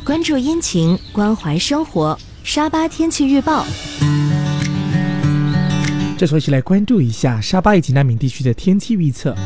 关注阴晴，关怀生活。沙巴天气预报。 这时候一起来关注一下沙巴以及南闽地区的天气预测。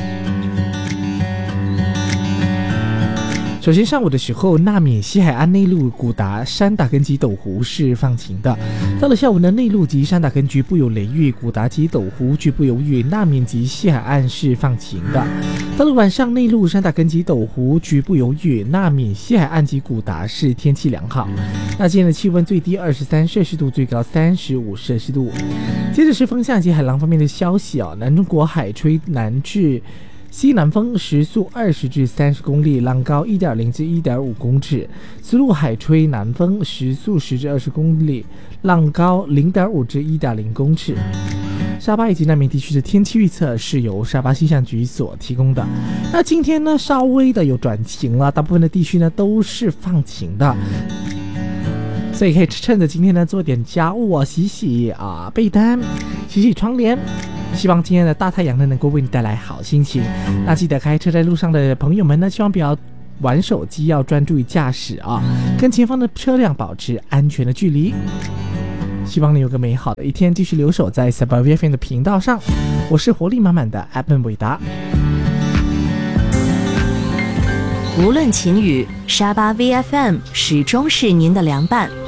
首先上午的时候，纳闽西海岸内陆、古达、山达根及斗湖是放晴的。到了下午呢，内陆及山达根局部有雷雨，古达及斗湖局部有雨，纳闽及西海岸是放晴的。到了晚上，内陆、山达根及斗湖局部有雨，纳闽、西海岸及古达是天气良好。那今天的气温最低23摄氏度，最高35摄氏度。接着是风向及海浪方面的消息哦，南中国海吹南至西南风时速20至30公里，浪高1.0至1.5公尺；丝路海吹南风时速10至20公里，浪高0.5至1.0公尺。沙巴以及南闽地区的天气预测是由沙巴气象局所提供的。那今天呢，稍微的有转晴了，大部分的地区呢都是放晴的。所以可以趁着今天呢做点家务啊，洗洗被单，洗洗窗帘。希望今天的大太阳呢能够为你带来好心情。那记得开车在路上的朋友们呢，希望不要玩手机，要专注于驾驶啊，跟前方的车辆保持安全的距离。希望你有个美好的一天，继续留守在 Sabah VFM 的频道上。我是活力满满的 Abin 伟达。 无论晴雨，沙巴 VFM 始终是您的良伴。